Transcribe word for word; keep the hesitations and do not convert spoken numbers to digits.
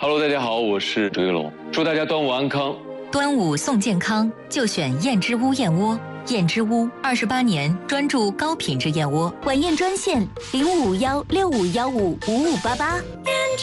Hello， 大家好，我是周一龙，祝大家端午安康。 端午送健康，就选燕之屋燕窝。燕之屋二十八年专注高品质燕窝， 晚宴专线零五幺六五幺五五五八八。